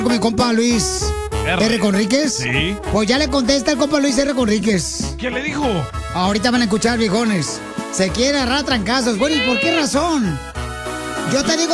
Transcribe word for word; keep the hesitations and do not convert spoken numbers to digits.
con mi compa Luis R. R. Conríquez. Sí. Pues ya le contesta el compa Luis R. Conríquez. ¿Qué le dijo? Ahorita van a escuchar, viejones. Se quiere agarrar a trancazos. Bueno, ¿y por qué razón? Yo te digo